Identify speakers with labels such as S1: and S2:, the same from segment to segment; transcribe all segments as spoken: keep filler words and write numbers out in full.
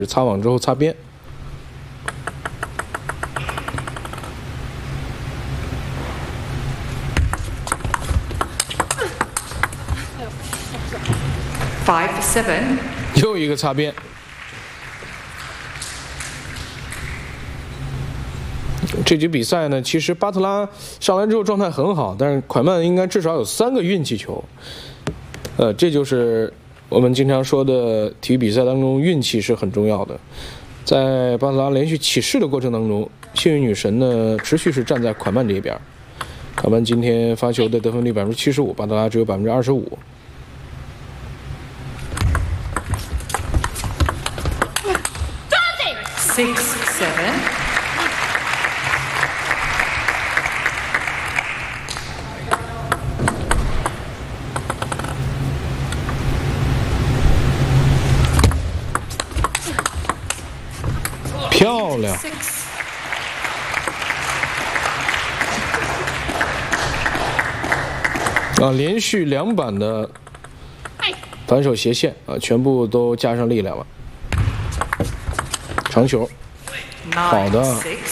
S1: 擦网之后擦边。
S2: Five seven，
S1: 又一个擦边。这局比赛呢，其实巴特拉上来之后状态很好，但是蒯曼应该至少有三个运气球。呃，这就是我们经常说的体育比赛当中运气是很重要的。在巴特拉连续起势的过程当中，幸运女神呢持续是站在蒯曼这边。蒯曼今天发球的得分率百分之七十五，巴特拉只有百分之二十五。
S2: Six seven，
S1: 漂亮！啊，连续两板的反手斜线啊，全部都加上力量了。长球，好的。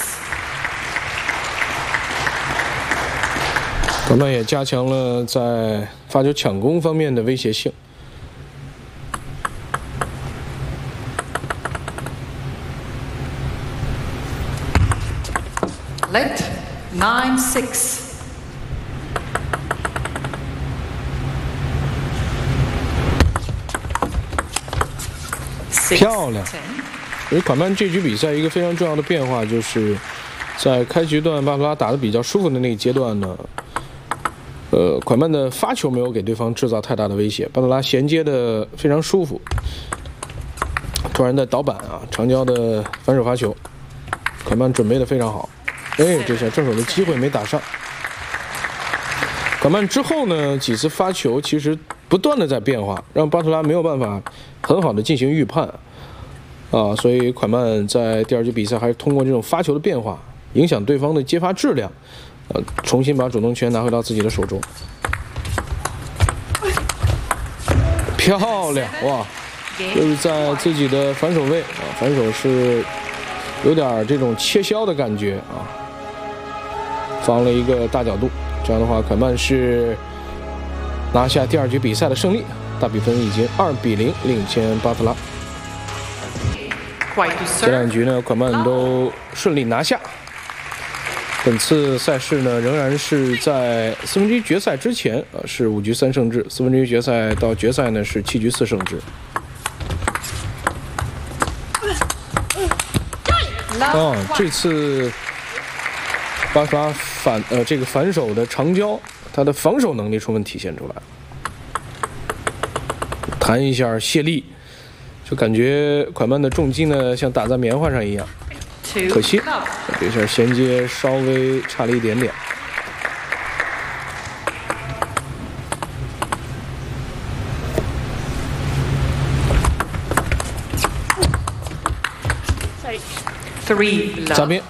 S1: 蒯曼也加强了在发球抢攻方面的威胁性。
S2: Let nine six，
S1: 漂亮。所以蒯曼这局比赛一个非常重要的变化，就是在开局段巴特拉打得比较舒服的那一阶段呢，呃，蒯曼的发球没有给对方制造太大的威胁，巴特拉衔接的非常舒服。突然的倒板啊，长焦的反手发球，蒯曼准备的非常好。哎，这下正手的机会没打上。蒯曼之后呢，几次发球其实不断的在变化，让巴特拉没有办法很好的进行预判。啊，所以蒯曼在第二局比赛还是通过这种发球的变化，影响对方的接发质量，呃，重新把主动权拿回到自己的手中。漂亮哇！就是在自己的反手位啊，反手是有点这种切削的感觉啊，防了一个大角度。这样的话，蒯曼是拿下第二局比赛的胜利，大比分已经二比零领先巴特拉。这两局呢，蒯曼都顺利拿下。本次赛事呢，仍然是在四分之一决赛之前啊，是五局三胜制；四分之一决赛到决赛呢，是七局四胜制。哦，这次巴特拉反呃这个反手的长焦，他的防守能力充分体现出来。弹一下卸力。就感觉蒯曼的重击呢，像打在棉花上一样，可惜这下衔接稍微差了一点点。擦边。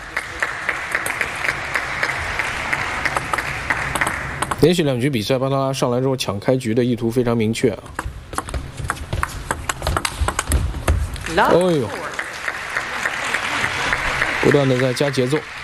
S1: 连续两局比赛，巴特拉上来之后抢开局的意图非常明确啊。哦呦，不断的在加节奏。